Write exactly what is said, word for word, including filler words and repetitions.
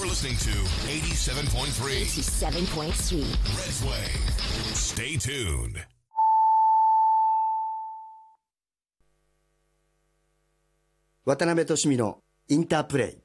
You're listening to eighty-seven point three eighty-seven point three Red's Way. Stay tuned. 渡辺俊美のインタープレイ。